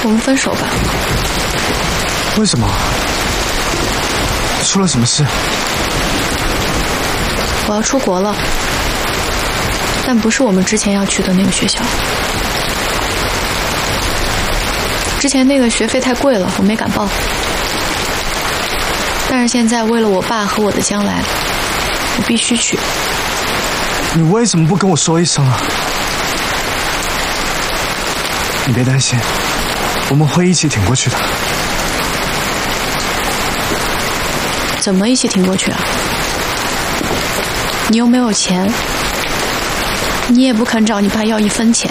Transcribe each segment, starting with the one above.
我们分手吧。 为什么？出了什么事？ 我要出国了，但不是我们之前要去的那个学校。之前那个学费太贵了，我没敢报。但是现在为了我爸和我的将来，我必须去。 你为什么不跟我说一声啊？你别担心，我们会一起挺过去的。 怎么一起挺过去啊？你又没有钱，你也不肯找你爸要一分钱。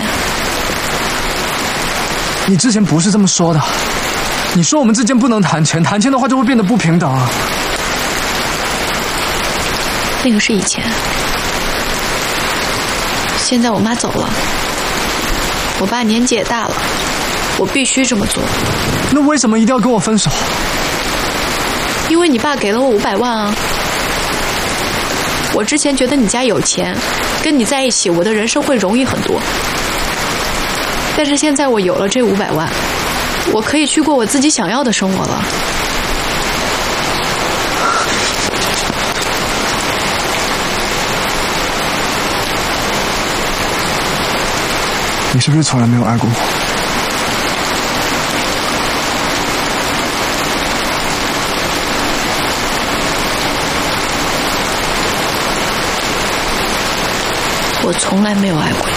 你之前不是这么说的，你说我们之间不能谈钱，谈钱的话就会变得不平等啊。 那个是以前，现在我妈走了，我爸年纪也大了，我必须这么做。 那为什么一定要跟我分手？ 因为你爸给了我500万啊！我之前觉得你家有钱，跟你在一起，我的人生会容易很多。但是现在我有了这500万，我可以去过我自己想要的生活了。 你是不是从来没有爱过我？ 我从来没有爱过你。